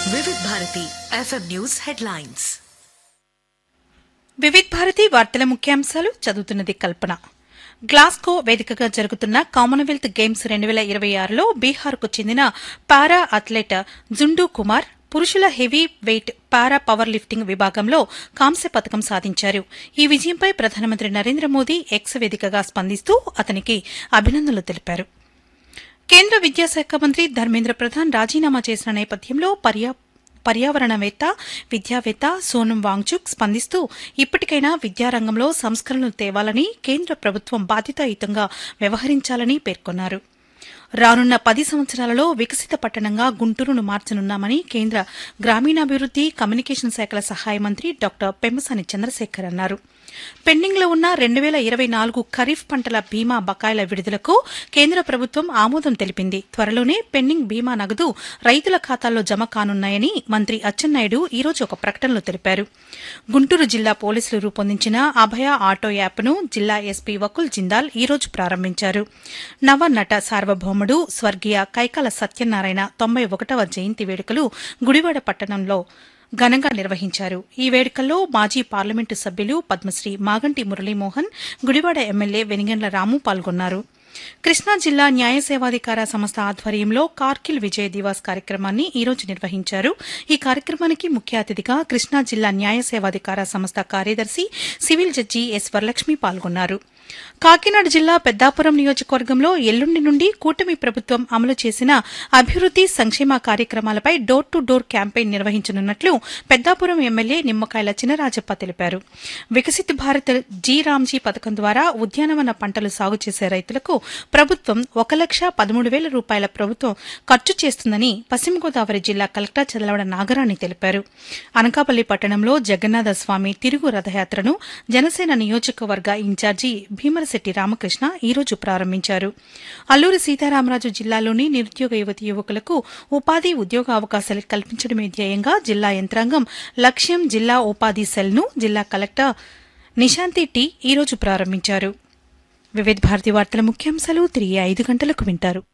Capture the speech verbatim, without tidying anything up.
Vividh Bharati FM news headlines. Vividh Bharati వార్తల ముఖ్యాంశాలు చదువుతున్నది కల్పన. గ్లాస్గో వేదికగా జరుగుతున్న కామన్వెల్త్ గేమ్స్ రెండు వేల ఇరవై ఆరులో బీహార్కు చెందిన పారా అథ్లెట్ జుండూ కుమార్ పురుషుల హెవీ వెయిట్ పారా పవర్ లిఫ్టింగ్ విభాగంలో కాంస్య పతకం సాధించారు. ఈ విజయంపై ప్రధానమంత్రి నరేంద్ర మోదీ ఎక్స్ వేదికగా స్పందిస్తూ అతనికి అభినందనలు తెలిపారు. కేంద్ర విద్యాశాఖ మంత్రి ధర్మేంద్ర ప్రధాన్ రాజీనామా చేసిన నేపథ్యంలో పర్యా పర్యావరణవేత్త విద్యావేత్త సోనం వాంగ్చుక్ స్పందిస్తూ ఇప్పటికైనా విద్యారంగంలో సంస్కరణలు తేవాలని, కేంద్ర ప్రభుత్వం బాధ్యతాయుతంగా వ్యవహరించాలని పేర్కొన్నారు. రానున్న పది సంవత్సరాలలో వికసిత పట్టణంగా గుంటూరును మార్చనున్నామని కేంద్ర గ్రామీణాభివృద్ది కమ్యూనికేషన్ శాఖల సహాయ మంత్రి డాక్టర్ పెమ్మసాని చంద్రశేఖర్ అన్నారు. పెండింగ్లో ఉన్న రెండు వేల ఇరవై నాలుగు ఖరీఫ్ పంటల బీమా బకాయిల విడుదలకు కేంద్ర ప్రభుత్వం ఆమోదం తెలిపింది. త్వరలోనే పెండింగ్ బీమా నగదు రైతుల ఖాతాల్లో జమ కానున్నాయని మంత్రి అచ్చెన్నాయుడు ఈ రోజు ఒక ప్రకటనలో తెలిపారు. గుంటూరు జిల్లా పోలీసులు రూపొందించిన అభయ ఆటో యాప్ను జిల్లా ఎస్పీ వకుల్ జిందాల్ ఈ రోజు ప్రారంభించారు. నవ నట సార్వభౌముడు స్వర్గీయ కైకాల సత్యనారాయణ తొంభై ఒకటవ జయంతి వేడుకలు గుడివాడ పట్టణంలో ఘనంగా నిర్వహించారు. ఈ వేడుకల్లో మాజీ పార్లమెంటు సభ్యులు పద్మశ్రీ మాగంటి మురళీమోహన్, గుడివాడ ఎమ్మెల్యే వెనిగండ్ల రాము పాల్గొన్నారు. కృష్ణా జిల్లా న్యాయ సేవాధికార సంస్థ ఆధ్వర్యంలో కార్గిల్ విజయ్ దివాస్ కార్యక్రమాన్ని ఈ రోజు నిర్వహించారు. ఈ కార్యక్రమానికి ముఖ్య అతిథిగా కృష్ణా జిల్లా న్యాయ సేవాధికార సంస్థ కార్యదర్శి సివిల్ జడ్జి ఎస్ వరలక్ష్మి పాల్గొన్నారు. కాకినాడ జిల్లా పెద్దాపురం నియోజకవర్గంలో ఎల్లుండి నుండి కూటమి ప్రభుత్వం అమలు చేసిన అభివృద్ది సంక్షేమ కార్యక్రమాలపై డోర్ టు డోర్ క్యాంపెయిన్ నిర్వహించనున్నట్లు పెద్దాపురం ఎమ్మెల్యే నిమ్మకాయల చినరాజప్ప తెలిపారు. వికసిత్ భారత్ జీ రామ్జీ పథకం ద్వారా ఉద్యానవన పంటలు సాగు చేసే రైతులకు ప్రభుత్వం ఒక లక్ష పదమూడు వేల రూపాయల ప్రభుత్వం ఖర్చు చేస్తుందని పశ్చిమ గోదావరి జిల్లా కలెక్టర్ చదలవడ నాగరాణి తెలిపారు. అనకాపల్లి పట్టణంలో జగన్నాథ స్వామి తిరుగు రథయాత్రను జనసేన నియోజకవర్గ ఇన్ఛార్జి భీమరశెట్టి రామకృష్ణ ఈ రోజు ప్రారంభించారు. అల్లూరి సీతారామరాజు జిల్లాలోని నిరుద్యోగ యువతి యువకులకు ఉపాధి ఉద్యోగ అవకాశాలు కల్పించడమే ధ్యేయంగా జిల్లా యంత్రాంగం లక్ష్యం జిల్లా ఉపాధి సెల్ను జిల్లా కలెక్టర్ నిశాంతి టి ఈ రోజు ప్రారంభించారు. వివిధ భారతి వార్తల ముఖ్యాంశాలు తిరిగి ఐదు గంటలకు వింటారు.